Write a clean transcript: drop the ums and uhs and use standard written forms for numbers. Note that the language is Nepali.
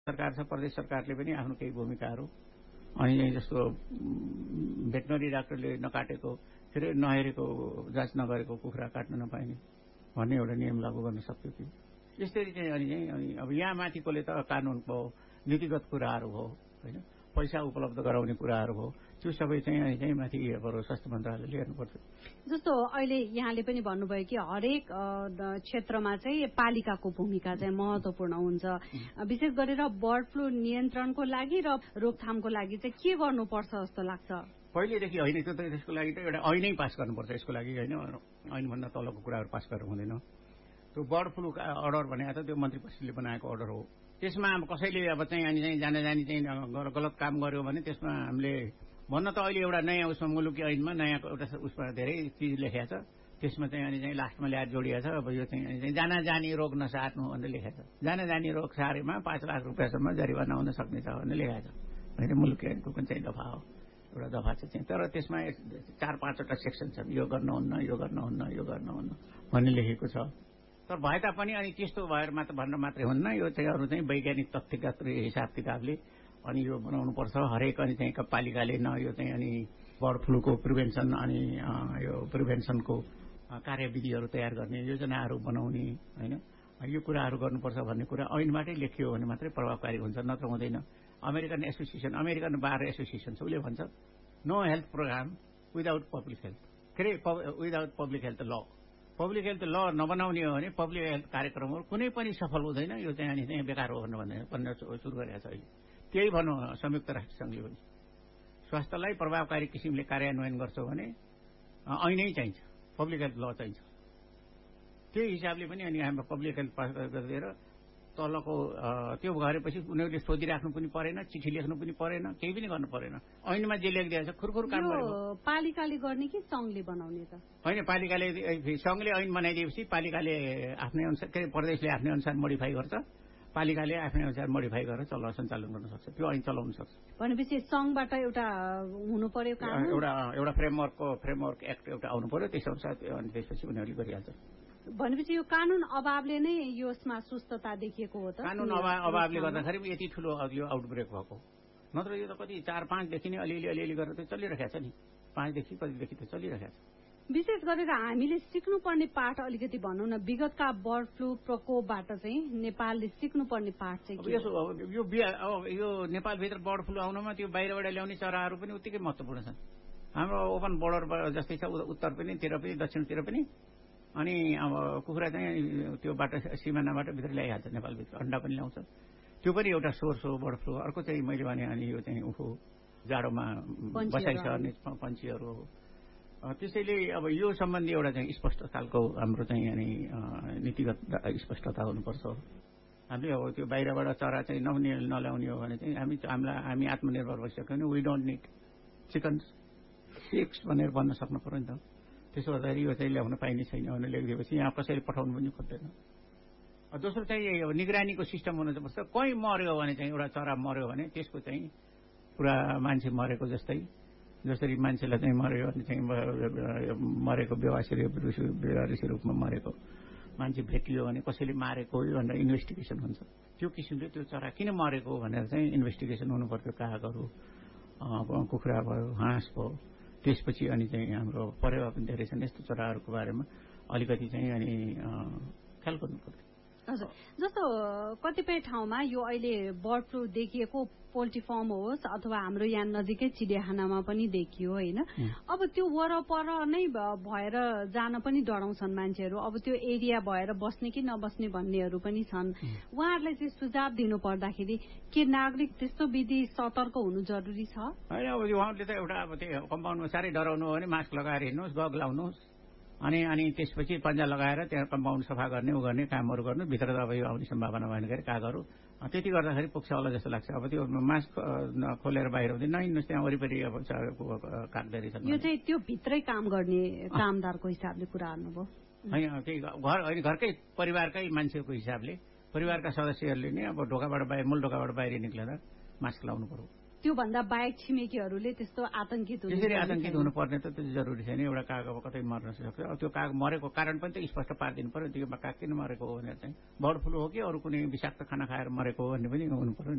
सरकार छ, प्रदेश सरकारले पनि आफ्नो केही भूमिकाहरू अनि जस्तो भेटनरी डाक्टरले नकाटेको फेरि नहेरेको जाँच नगरेको कुखुरा काट्न नपाइने भन्ने एउटा नियम लागू गर्न सक्थ्यो कि यसरी चाहिँ अनि अब यहाँ माथिकोले त कानून भयो, नीतिगत कुराहरू हो होइन, पैसा उपलब्ध गराउने कुराहरू हो, त्यो सबै चाहिँ माथि स्वास्थ्य मन्त्रालयले हेर्नुपर्छ। जस्तो अहिले यहाँले पनि भन्नुभयो कि हरेक क्षेत्रमा चाहिँ पालिकाको भूमिका चाहिँ महत्वपूर्ण हुन्छ, विशेष गरेर बर्ड फ्लू नियन्त्रणको लागि र रोकथामको लागि चाहिँ के गर्नुपर्छ जस्तो लाग्छ? पहिलेदेखि होइन, त्यो त त्यसको लागि त एउटा ऐनै पास गर्नुपर्छ। यसको लागि होइन, ऐनभन्दा तलको कुराहरू पास गर्नु हुँदैन। त्यो बर्ड फ्लू अर्डर भनेको त त्यो मन्त्री परिषदले बनाएको अर्डर हो। त्यसमा अब कसैले अब चाहिँ जानी चाहिँ गलत काम गर्यो भने त्यसमा हामीले भन्न त अहिले एउटा नयाँ उसमा मुलुकी ऐनमा नयाँ एउटा उसमा धेरै चिज लेखेको छ। त्यसमा चाहिँ लास्टमा ल्याएर जोडिएको छ, अब यो चाहिँ जानी रोग नसार्नु भनेर लेखेको छ। जानी रोग सारेमा 5 लाख रुपियाँसम्म जरिवाना हुन सक्ने छ भनेर लेखेको छ होइन, मुलुकी ऐनको पनि चाहिँ दफा हो, एउटा दफा चाहिँ। तर त्यसमा 4-5वटा सेक्सन छन्, यो गर्नुहुन्न, यो गर्नुहुन्न, यो गर्नुहुन्न भन्ने लेखेको छ। तर भए तापनि अनि त्यस्तो भएर भन्न मात्रै हुन्न, यो चाहिँ अरू चाहिँ वैज्ञानिक तथ्यगत हिसाब किताबले अनि यो बनाउनु पर्छ हरेक अनि चाहिँ पालिकाले न यो चाहिँ अनि बर्ड फ्लूको प्रिभेन्सन अनि यो प्रिभेन्सनको कार्यविधिहरू तयार गर्ने, योजनाहरू बनाउने होइन, यो कुराहरू गर्नुपर्छ भन्ने कुरा ऐनबाटै लेखियो भने मात्रै प्रभावकारी हुन्छ, नत्र हुँदैन। अमेरिकन बार एसोसिएसन छ, उसले भन्छ know health programme without public health, के अरे विदाउट पब्लिक हेल्थ ल। पब्लिक हेल्थ ल नबनाउने हो भने पब्लिक हेल्थ कार्यक्रमहरू कुनै पनि सफल हुँदैन, यो चाहिँ अनि चाहिँ बेकार हो भन्न सुरु गरेको छ अहिले। त्यही भनौँ संयुक्त राष्ट्र सङ्घले पनि स्वास्थ्यलाई प्रभावकारी किसिमले कार्यान्वयन गर्छ भने ऐनै चाहिन्छ, पब्लिक हेल्थ ल चाहिन्छ। त्यही हिसाबले पनि अनि हाम्रो पब्लिक हेल्थ पास गरिदिएर तलको त्यो गरेपछि उनीहरूले सोधिराख्नु पनि परेन, चिठी लेख्नु पनि परेन, केही पनि गर्नु परेन, ऐनमा जे लेखिदिएको छ खुरखुर काम गरेको। पालिकाले गर्ने कि सङ्घले बनाउने त? होइन, पालिकाले सङ्घले ऐन बनाइदिएपछि पालिकाले आफ्नै अनुसार के अरे प्रदेशले आफ्नै अनुसार मोडिफाई गर्छ, पालिकाले आफ्नै अनुसार मोडिफाई गरेर सञ्चालन गर्न सक्छ, त्यो ऐन चलाउन सक्छ। भनेपछि सङ्घबाट एउटा हुनु पर्यो, एउटा फ्रेमवर्क एक्ट एउटा आउनु पर्यो, त्यस अनुसार अनि त्यसपछि उनीहरूले गरिहाल्छ। भनेपछि यो कानून अभावले नै यसमा सुस्तता देखिएको हो त? कानून अभावले गर्दाखेरि यति ठुलो यो आउटब्रेक भएको, नत्र यो त कति 4-5देखि नै अलिअलि गरेर त चलिरहेको छ नि, 5देखि कतिदेखि त चलिरहेको छ। विशेष गरेर हामीले सिक्नुपर्ने पाठ अलिकति भनौँ न, विगतका बर्ड फ्लू प्रकोपबाट चाहिँ नेपालले सिक्नुपर्ने पाठ चाहिँ यो नेपालभित्र बर्ड फ्लू आउनमा त्यो बाहिरबाट ल्याउने चराहरू पनि उत्तिकै महत्त्वपूर्ण छन्। हाम्रो ओपन बोर्डर जस्तै छ, उत्तर पनि तिर पनि दक्षिणतिर पनि, अनि अब कुखुरा चाहिँ त्यो सिमानाबाट भित्र ल्याइहाल्छ, नेपालभित्र अन्डा पनि ल्याउँछ, त्यो पनि एउटा सोर्स हो बर्ड फ्लू। अर्को चाहिँ मैले भने अनि यो चाहिँ जाडोमा बसाइ सर्ने पन्छीहरू हो। त्यसैले अब यो सम्बन्धी एउटा चाहिँ स्पष्ट खालको हाम्रो चाहिँ अनि नीतिगत स्पष्टता हुनुपर्छ। हामीले अब त्यो बाहिरबाट चरा चाहिँ नल्याउने हो भने चाहिँ हामी आत्मनिर्भर भइसक्यो भने we don't need chickens eggs भनेर भन्न सक्नु पर्यो नि त। त्यसो गर्दाखेरि यो चाहिँ ल्याउन पाइने छैन भनेर लेखिदिएपछि यहाँ कसैले पठाउनु पनि खोज्दैन। दोस्रो चाहिँ अब निगरानीको सिस्टम हुनुपर्छ। कहीँ मर्यो भने चाहिँ एउटा चरा मर्यो भने त्यसको चाहिँ पुरा मान्छे मरेको जसरी मान्छेलाई चाहिँ मर्यो भने चाहिँ मरेको बेवारिसी रूपमा मरेको मान्छे भेटियो भने कसैले मारेको भनेर इन्भेस्टिगेसन हुन्छ। त्यो किसिमले त्यो चरा किन मरेको भनेर चाहिँ इन्भेस्टिगेसन हुनुपर्थ्यो। कागहरू, कुखुरा भयो, हाँस भयो, त्यसपछि अनि चाहिँ हाम्रो परेवा पनि धेरै छन् यस्तो चराहरूको बारेमा अलिकति चाहिँ अनि ख्याल गर्नुपर्थ्यो। हजुर, जस्तो कतिपय ठाउँमा यो अहिले बर्ड फ्लू देखिएको पोल्ट्री फर्म होस् अथवा हाम्रो यहाँ नजिकै चिडियाखानामा पनि देखियो होइन। अब त्यो वरपर नै भएर जान पनि डराउँछन् मान्छेहरू। अब त्यो एरिया भएर बस्ने कि नबस्ने भन्नेहरू पनि छन्। उहाँहरूलाई चाहिँ सुझाव दिनु पर्दाखेरि के नागरिक त्यस्तो विधि सतर्क हुनु जरुरी छ? होइन, अब उहाँहरूले त एउटा अब त्यो कम्पाउन्डमा साह्रै डराउनु हो भने मास्क लगाएर हिँड्नुहोस्, गग लाउनुहोस्, अनि त्यसपछि पन्जा लगाएर त्यहाँ कम्पाउन्ड सफा गर्ने गर्ने कामहरू गर्नु। भित्र त अब यो आउने सम्भावना भएन गरी कागहरू त्यति गर्दाखेरि पुग्छ होला जस्तो लाग्छ। अब त्यो मास्क खोलेर बाहिर हुँदैन, नहिँड्नुहोस्, त्यहाँ वरिपरि अब काट्दै रहेछन्। यो चाहिँ त्यो भित्रै काम गर्ने कामदारको हिसाबले कुरा गर्नुभयो होइन, त्यही घरकै परिवारकै मान्छेको हिसाबले परिवारका सदस्यहरूले नै अब मूल ढोकाबाट बाहिर निक्लेर मास्क लाउनु पर्यो। त्योभन्दा बाहेक छिमेकीहरूले त्यस्तो आतंकित हुनुपर्ने त त्यो जरुरी छैन। एउटा काग अब कतै मर्न सक्छ, अब त्यो काग मरेको कारण पनि त स्पष्ट पारिदिनु पर्यो। त्यो काग किन मरेको हो भनेर चाहिँ बर्ड फ्लू हो कि अरू कुनै विषाक्त खाना खाएर मरेको हो भन्ने पनि हुनु पर्यो।